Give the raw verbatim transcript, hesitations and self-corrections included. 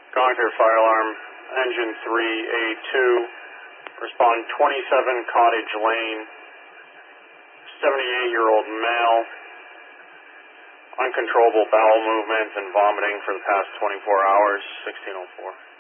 Concord Fire Alarm, Engine three A two, respond twenty-seven Cottage Lane, seventy-eight-year-old male, uncontrollable bowel movements and vomiting for the past twenty-four hours, sixteen oh four.